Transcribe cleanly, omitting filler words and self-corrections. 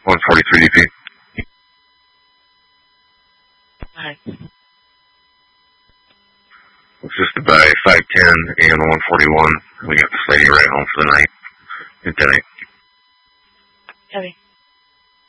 143 DP. Alright. It's just about 510 and 141. We got this lady right home for the night. Good night. Heavy.